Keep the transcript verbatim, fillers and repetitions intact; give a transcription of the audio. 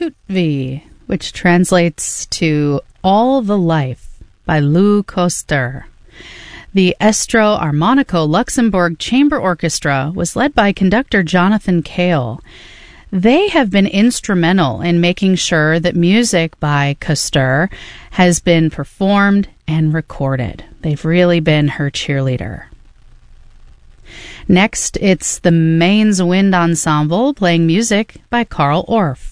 Tutvie, which translates to All the Life by Lou Koster. The Estro Armonico Luxembourg Chamber Orchestra was led by conductor Jonathan Cale. They have been instrumental in making sure that music by Koster has been performed and recorded. They've really been her cheerleader. Next, it's the Mainz Wind Ensemble playing music by Carl Orff.